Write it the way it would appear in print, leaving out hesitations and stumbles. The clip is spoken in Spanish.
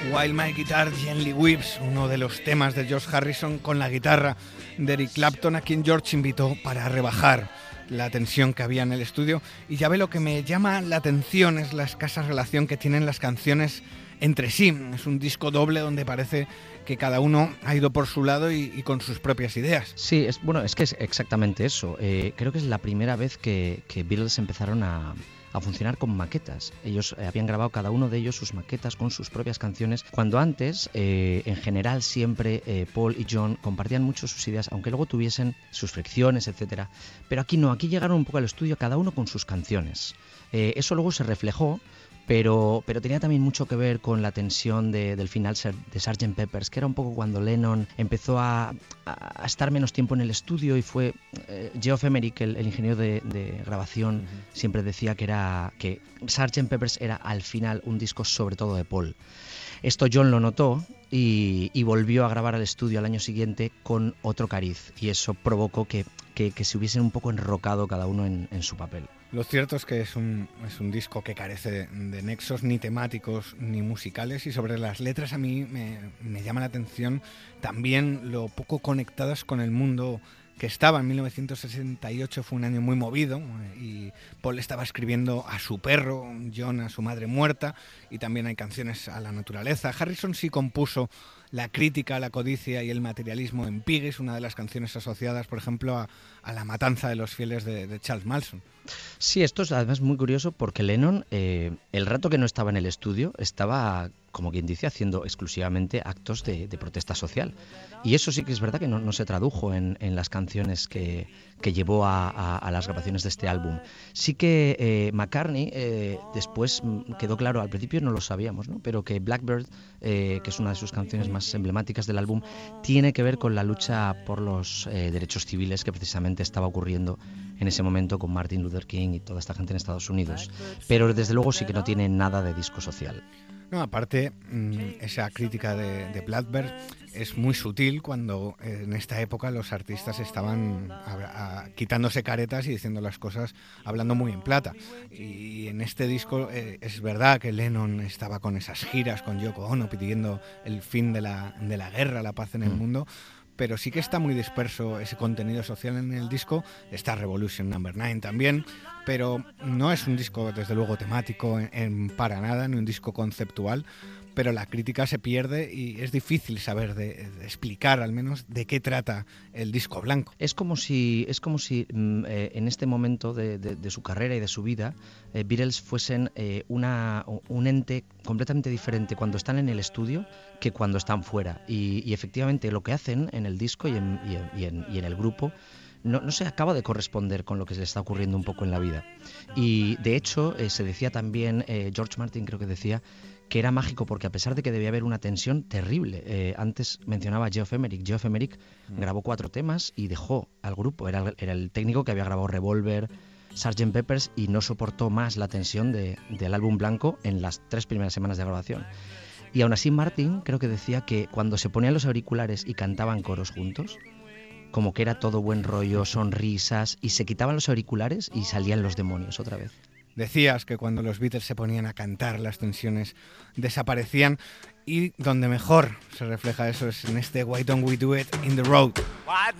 While My Guitar Gently Weeps, uno de los temas de George Harrison con la guitarra de Eric Clapton, a quien George invitó para rebajar la tensión que había en el estudio. Y ya ve, lo que me llama la atención es la escasa relación que tienen las canciones entre sí. Es un disco doble donde parece que cada uno ha ido por su lado y con sus propias ideas. Sí, es que es exactamente eso. Creo que es la primera vez que Beatles empezaron a funcionar con maquetas. Ellos habían grabado cada uno de ellos sus maquetas con sus propias canciones, cuando antes, en general, siempre Paul y John compartían mucho sus ideas, aunque luego tuviesen sus fricciones, etcétera. Pero aquí no, aquí llegaron un poco al estudio cada uno con sus canciones. Eso luego se reflejó, pero tenía también mucho que ver con la tensión del final de Sgt. Pepper's, que era un poco cuando Lennon empezó a estar menos tiempo en el estudio y fue Geoff Emerick, el ingeniero de grabación, siempre decía que Sgt. Pepper's era al final un disco sobre todo de Paul. Esto John lo notó y volvió a grabar al estudio al año siguiente con otro cariz, y eso provocó que se hubiesen un poco enrocado cada uno en su papel. Lo cierto es que es un disco que carece de nexos ni temáticos ni musicales, y sobre las letras a mí me llama la atención también lo poco conectadas con el mundo que estaba. En 1968 fue un año muy movido y Paul estaba escribiendo a su perro, John a su madre muerta, y también hay canciones a la naturaleza. Harrison sí compuso la crítica a la codicia y el materialismo en Piggies, una de las canciones asociadas, por ejemplo, a la matanza de los fieles de Charles Manson. Sí, esto es además muy curioso porque Lennon, el rato que no estaba en el estudio, estaba, como quien dice, haciendo exclusivamente actos de protesta social. Y eso sí que es verdad que no se tradujo en las canciones que llevó a las grabaciones de este álbum. Sí que McCartney, después quedó claro, al principio no lo sabíamos, ¿no?, pero que Blackbird, que es una de sus canciones más emblemáticas del álbum, tiene que ver con la lucha por los derechos civiles que precisamente estaba ocurriendo en ese momento con Martin Luther King y toda esta gente en Estados Unidos. Pero desde luego sí que no tiene nada de disco social. No, aparte, esa crítica de Blackbird es muy sutil, cuando en esta época los artistas estaban quitándose caretas y diciendo las cosas hablando muy en plata. Y en este disco es verdad que Lennon estaba con esas giras con Yoko Ono pidiendo el fin de la guerra, la paz en el mundo, pero sí que está muy disperso ese contenido social en el disco. Está Revolution No. 9 también, pero no es un disco desde luego temático para nada, ni un disco conceptual, pero la crítica se pierde y es difícil saber de explicar al menos de qué trata el disco blanco. Es como si en este momento de su carrera y de su vida, Beatles fuesen un ente completamente diferente cuando están en el estudio que cuando están fuera, y efectivamente lo que hacen en el disco y en el grupo no se acaba de corresponder con lo que se le está ocurriendo un poco en la vida. Y de hecho se decía también, George Martin creo que decía, que era mágico porque a pesar de que debía haber una tensión terrible, antes mencionaba a Geoff Emerick grabó 4 temas y dejó al grupo, era el técnico que había grabado Revolver, Sgt. Pepper's, y no soportó más la tensión del álbum blanco en las 3 primeras semanas de grabación. Y aún así Martin creo que decía que cuando se ponían los auriculares y cantaban coros juntos, como que era todo buen rollo, sonrisas, y se quitaban los auriculares y salían los demonios otra vez. Decías que cuando los Beatles se ponían a cantar, las tensiones desaparecían, y donde mejor se refleja eso es en este Why Don't We Do It in the Road.